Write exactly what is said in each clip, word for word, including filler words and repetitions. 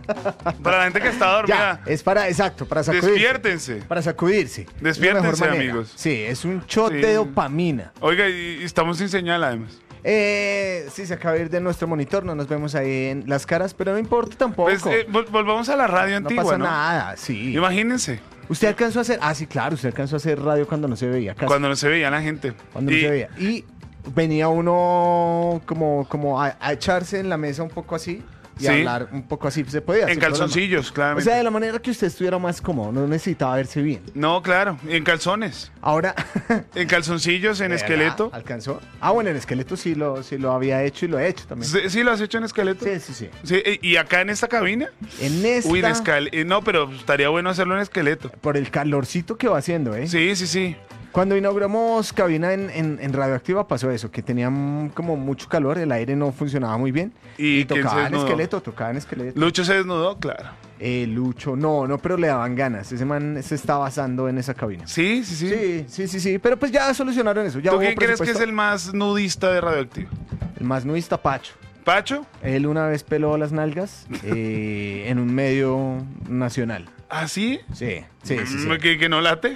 Para la gente que está dormida. Ya, es para, exacto, para sacudirse. Despiértense. Para sacudirse. Despiértense, amigos. Sí, es un shot Sí. de dopamina. Oiga, y, y estamos sin señal además. Eh, sí, se acaba de ir de nuestro monitor, no nos vemos ahí en las caras, pero no importa tampoco. Pues, eh, vol- volvamos a la radio no antigua, pasa ¿no? nada, sí. Imagínense, Usted alcanzó a hacer, ah, sí, claro, usted alcanzó a hacer radio cuando no se veía casi. cuando no se veía la gente. Cuando Y- no se veía. Y venía uno como, como a, a echarse en la mesa un poco así y Sí. hablar un poco así. Se podía. En sin problema. calzoncillos, O claramente. sea, de la manera que usted estuviera más cómodo, no necesitaba verse bien. No, claro, y en calzones. Ahora. En calzoncillos, en ¿Verdad? esqueleto. ¿Alcanzó? Ah, bueno, en esqueleto sí lo, sí lo había hecho y lo he hecho también. Sí, ¿sí lo has hecho en esqueleto? Sí, sí, sí. Sí, y y acá en esta cabina. En esta, Uy, en esqueleto. No, pero estaría bueno hacerlo en esqueleto. por el calorcito que va haciendo, ¿eh? Sí, sí, sí. Cuando inauguramos cabina en, en, en Radioactiva pasó eso, que tenía mm, como mucho calor, el aire no funcionaba muy bien. ¿Y Y, quién se tocaba en desnudó? esqueleto, tocaba en esqueleto. Lucho se desnudó, claro. Eh, Lucho, no, no, pero le daban ganas. Ese man se está basando en esa cabina. Sí, sí, sí. Sí, sí, sí, sí. Pero pues ya solucionaron eso. Ya ¿Tú hubo quién crees que es presupuesto. el más nudista de Radioactivo? El más nudista, Pacho. ¿Pacho? Él una vez peló las nalgas eh, en un medio nacional. ¿Ah, sí? Sí, sí, sí. sí. Mm, ¿Que, que no late?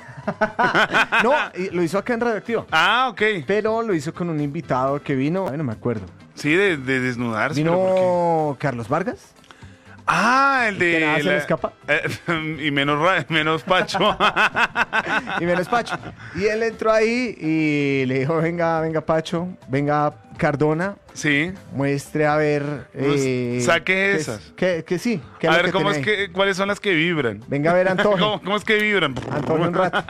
No, y lo hizo acá en Radioactiva. Ah, ok. Pero lo hizo con un invitado que vino, bueno, no me acuerdo. Sí, de, de desnudarse. ¿pero por qué? Vino Carlos Vargas. Ah, el de... que nada se le escapa. Eh, y menos, ra- menos Pacho. Y menos Pacho. Y él entró ahí y le dijo, venga, venga Pacho, venga Cardona, Sí. muestre a ver... Pues, eh, saque que- esas. Que, que sí. que A lo ver, que ¿cómo es tiene ahí. que, ¿cuáles son las que vibran? Venga a ver Antonio. ¿Cómo, cómo es que vibran? Antonio un rato.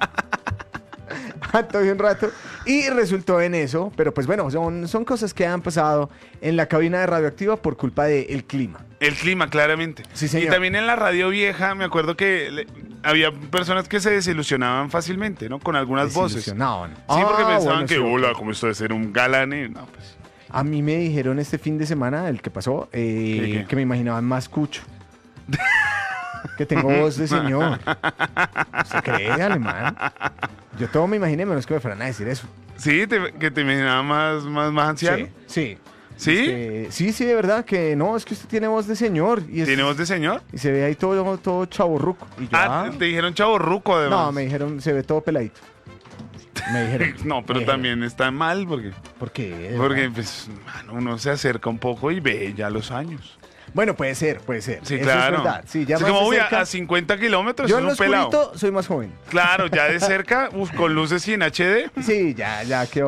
Antonio un rato. Y resultó en eso, pero pues bueno, son, son cosas que han pasado en la cabina de Radioactiva por culpa del clima. El clima, claramente. Sí, señor. Y también en la radio vieja, me acuerdo que le- había personas que se desilusionaban fácilmente, ¿no? Con algunas voces. Sí, Desilusionaban. porque Ah, pensaban bueno, que, sí. hola, ¿cómo esto de ser un galán? Y no, pues. A mí me dijeron este fin de semana, el que pasó, eh, ¿Qué, qué? que me imaginaban más cucho. Que tengo voz de señor. ¿Se cree, alemán? Yo todo me imaginé, menos que me fueran a decir eso. Sí, te- que te imaginaba más, más, más anciano. Sí, sí. ¿Sí? Es que- sí, sí, de verdad, que no, es que usted tiene voz de señor. Y, es- ¿Tiene voz de señor? y se ve ahí todo, todo chaborruco. Y yo, Ah, ah, te dijeron chavorruco, además. no, me dijeron, se ve todo peladito. Me dijeron. No, pero me dijeron, también está mal porque, ¿Por qué? porque pues, mano, uno se acerca un poco y ve ya los años. Bueno, puede ser, puede ser. Sí, Eso claro. es verdad. Sí, ya Es más como de voy a, cerca- a cincuenta kilómetros, Yo es en un lo pelado. oscurito soy más joven. Claro, ya de cerca, uf, con luces y en H D. Sí, ya, ya quedó